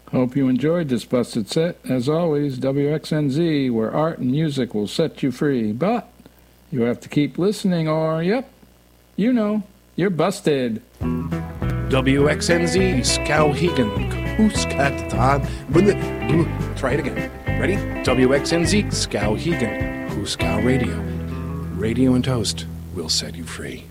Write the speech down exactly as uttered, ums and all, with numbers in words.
Hope you enjoyed this busted set. As always, W X N Z, where art and music will set you free. But you have to keep listening or, yep, you know, you're busted. W X N Z, Skowhegan, Kuskatan. Try it again. Ready? W X N Z, Skowhegan, Kuskow Radio. Radio and Toast will set you free.